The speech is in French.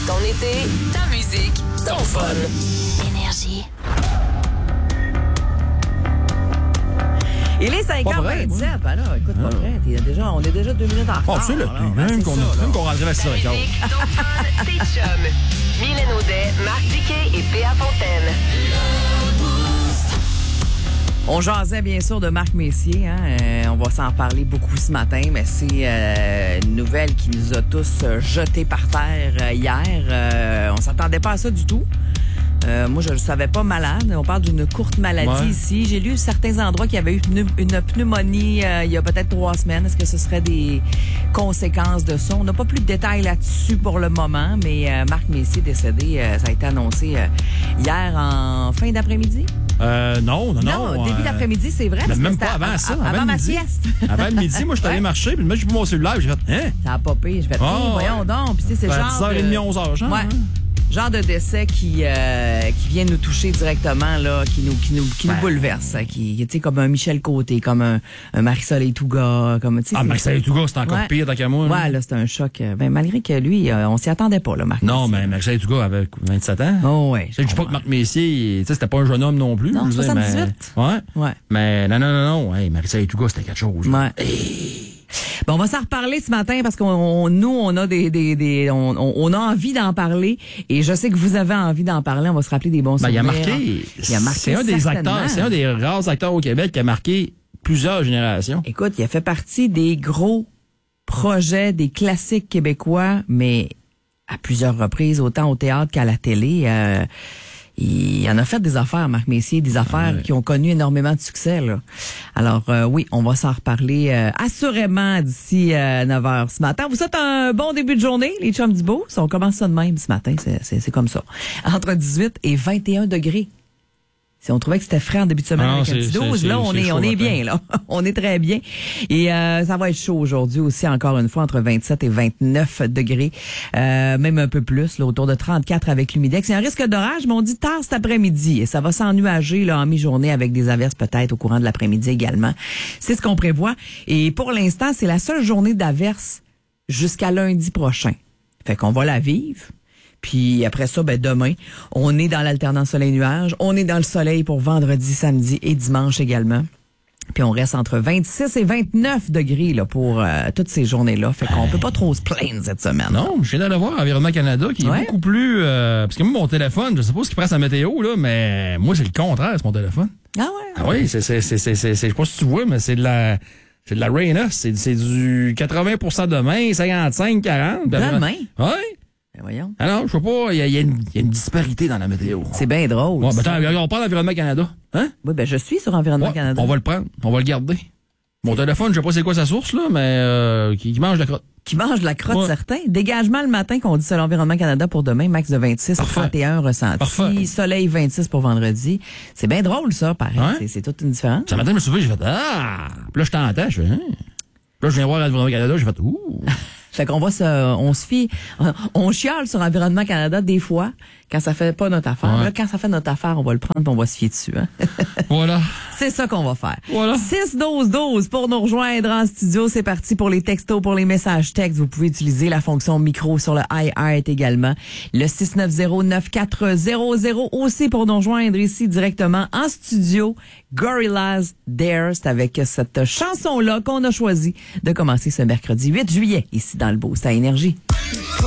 Ton été, ta musique, ton fun. Énergie. Il est 5h27. Alors, écoute, pas vrai. On est déjà 2 minutes en retard. C'est le même qu'on rentrait à 6h15. Musique, ton fun, tes chums. Mylène Audet, Marc Diquet et P.A. Fontaine. On jasait bien sûr de Marc Messier. On va s'en reparler beaucoup ce matin, mais c'est une nouvelle qui nous a tous jetés par terre hier. On s'attendait pas à ça du tout. Moi, je ne le savais pas malade. On parle d'une courte maladie ici. J'ai lu certains endroits qu'il y avait eu une pneumonie il y a peut-être 3 semaines. Est-ce que ce serait des conséquences de ça? On n'a pas plus de détails là-dessus pour le moment, mais Marc Messier décédé, ça a été annoncé hier en fin d'après-midi. Non. Début d'après-midi, c'est vrai. Même pas avant ça. Avant ma midi. sieste. Avant le midi, moi, je suis allé marcher, puis j'ai pris mon cellulaire, j'ai fait, hein? Ça a popé. Je vais voyons donc. Puis c'est le genre 10h30, 11h, genre. Ouais. Genre de décès qui vient nous toucher directement, là, qui nous bouleverse, qui, tu sais, comme un Michel Côté, comme un Marie-Soleil Touga, comme, tu sais. Marie-Soleil Touga, c'est encore pire, tant qu'à moi. Ouais, là, c'est un choc. Malgré que lui, on s'y attendait pas, là, Marc. Non, mais Marie-Soleil Touga avait 27 ans. Oh, ouais. Je dis pas que Marc Messier, tu sais, c'était pas un jeune homme non plus. Non, 78. Ouais. Mais non. Hey, Marie-Soleil Touga, c'était quelque chose. Ouais. Bon, on va s'en reparler ce matin parce qu'on on a on a envie d'en parler et je sais que vous avez envie d'en parler. On va se rappeler des bons souvenirs. Il a marqué. C'est un des acteurs, c'est un des rares acteurs au Québec qui a marqué plusieurs générations. Écoute, il a fait partie des gros projets, des classiques québécois, mais à plusieurs reprises, autant au théâtre qu'à la télé. Il en a fait des affaires, Marc Messier, des affaires qui ont connu énormément de succès, là. Alors, oui, on va s'en reparler assurément d'ici 9h ce matin. Vous souhaite un bon début de journée, les chums du beau. On commence ça de même ce matin, c'est comme ça. Entre 18 et 21 degrés. Si on trouvait que c'était frais en début de semaine avec un petit 12, là, on est bien, là. On est très bien. Et ça va être chaud aujourd'hui aussi, encore une fois, entre 27 et 29 degrés. Même un peu plus, là, autour de 34 avec l'humidex. Il y a un risque d'orage, mais on dit tard cet après-midi. Et ça va s'ennuager là, en mi-journée avec des averses peut-être au courant de l'après-midi également. C'est ce qu'on prévoit. Et pour l'instant, c'est la seule journée d'averses jusqu'à lundi prochain. Fait qu'on va la vivre. Puis après ça, demain, on est dans l'alternance soleil-nuage. On est dans le soleil pour vendredi, samedi et dimanche également. Puis on reste entre 26 et 29 degrés là, pour toutes ces journées-là. Fait qu'on peut pas trop se plaindre cette semaine. Non, je viens d'aller voir Environnement Canada qui est beaucoup plus... parce que moi, mon téléphone, je sais pas ce qui presse la météo, là, mais moi, c'est le contraire, c'est mon téléphone. Ah ouais? Ah oui, c'est je sais pas si tu vois, mais c'est de la rain-off. C'est du 80% demain, 55, 40. Demain? Oui. Voyons. Alors, je sais pas, il y a une disparité dans la météo. C'est bien drôle. Ouais, attends, on parle d'Environnement Canada. Hein? Oui, je suis sur Environnement Canada. On va le prendre, on va le garder. Mon téléphone, je sais pas c'est quoi sa source, là, mais qui mange de la crotte. Qui mange de la crotte, certain. Dégagement le matin qu'on dit sur l'Environnement Canada pour demain, max de 26, 31 ressenti. Parfait. Soleil 26 pour vendredi. C'est bien drôle, ça, pareil. Ouais. C'est toute une différence. Ce matin, je me suis levé, j'ai fait Puis là, je t'entends, je fais Puis là, je viens voir l'Environnement Canada, j'ai fait Ouh. Fait qu'on on chiale sur Environnement Canada des fois, quand ça fait pas notre affaire. Ouais. Là, quand ça fait notre affaire, on va le prendre et on va se fier dessus. Hein? Voilà. C'est ça qu'on va faire. Voilà. 6-12-12 pour nous rejoindre en studio. C'est parti pour les textos, pour les messages textes. Vous pouvez utiliser la fonction micro sur le iHeart également. Le 690-9400 aussi pour nous rejoindre ici directement en studio. Gorillaz Dare. C'est avec cette chanson-là qu'on a choisi de commencer ce mercredi 8 juillet ici dans le Boost à Énergie.